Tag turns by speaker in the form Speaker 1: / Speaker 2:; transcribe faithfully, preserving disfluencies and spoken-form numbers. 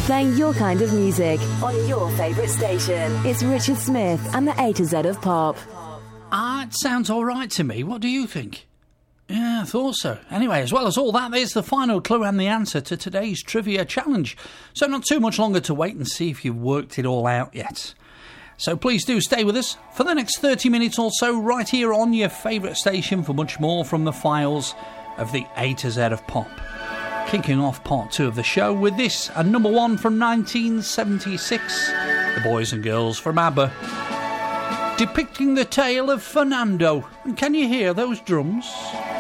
Speaker 1: Playing your kind of music on your favourite station. It's Richard Smith and the A to Z of Pop.
Speaker 2: Ah, it sounds all right to me. What do you think? Yeah, I thought so. Anyway, as well as all that, there's the final clue and the answer to today's trivia challenge. So not too much longer to wait and see if you've worked it all out yet. So please do stay with us for the next thirty minutes or so right here on your favourite station for much more from the files of the A to Z of Pop. Kicking off part two of the show with this, a number one from nineteen seventy-six, The Boys and Girls from ABBA, depicting the tale of Fernando. And can you hear those drums?